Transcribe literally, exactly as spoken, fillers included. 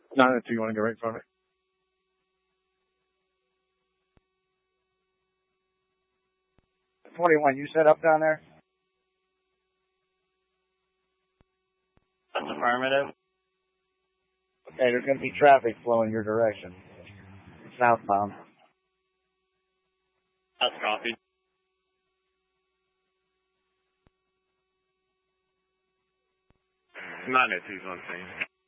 nine oh two, you want to go right in front of me? twenty-one, you set up down there? That's affirmative. Okay, there's going to be traffic flowing your direction. Southbound. That's copied. nine oh two's on scene.